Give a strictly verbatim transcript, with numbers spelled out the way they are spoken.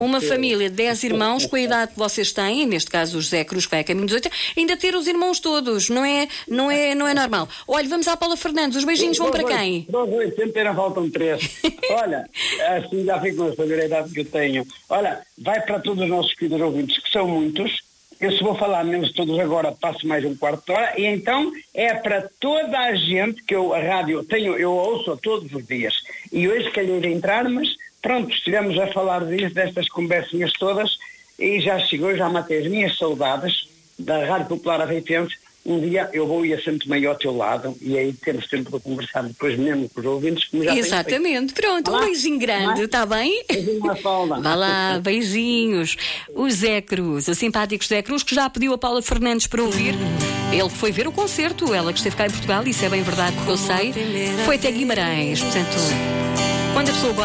Uma família de dez irmãos, com a idade que vocês têm, neste caso o José Cruz, que vai a caminho dos oito, ainda ter os irmãos todos, não é, não é, não é normal. Olha, vamos à Paula Fernandes, os beijinhos vão para quem? Dois, dois, sempre ainda faltam três. Olha, assim já fico a saber a idade que eu tenho. Olha, vai para todos os nossos queridos ouvintes, que são muitos. Eu se vou falar menos todos agora, passo mais um quarto de hora, e então é para toda a gente que eu, a rádio, tenho, eu ouço todos os dias. E hoje calhei de entrar, mas pronto, estivemos a falar disso, destas conversinhas todas, e já chegou, já matei as minhas saudades da Rádio Popular Aveitense. Um dia eu vou e assento meio ao teu lado, e aí temos tempo para conversar depois mesmo com os ouvintes. Como já Exatamente, pronto, um beijinho grande, está bem? Beijinho à Paula. Vá lá, beijinhos. O Zé Cruz, o simpático Zé Cruz, que já pediu a Paula Fernandes para ouvir. Ele que foi ver o concerto, ela que esteve cá em Portugal, isso é bem verdade porque eu sei. Foi até Guimarães, portanto, quando a pessoa